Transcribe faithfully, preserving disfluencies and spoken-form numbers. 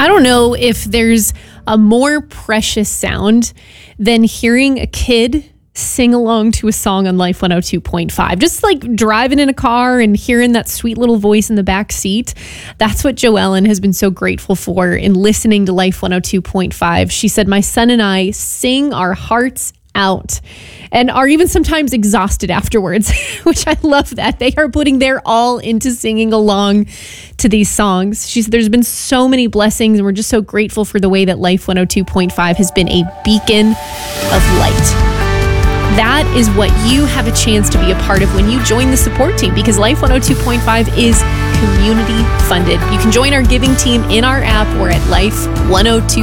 I don't know if there's a more precious sound than hearing a kid sing along to a song on Life one oh two point five. Just like driving in a car and hearing that sweet little voice in the back seat. That's what Joellen has been so grateful for in listening to Life one oh two point five. She said, my son and I sing our hearts out and are even sometimes exhausted afterwards, which I love that. They are putting their all into singing along to these songs. She said there's been so many blessings and we're just so grateful for the way that Life one oh two point five has been a beacon of light. That is what you have a chance to be a part of when you join the support team, because Life one oh two point five is community funded. You can join our giving team in our app or at life one oh two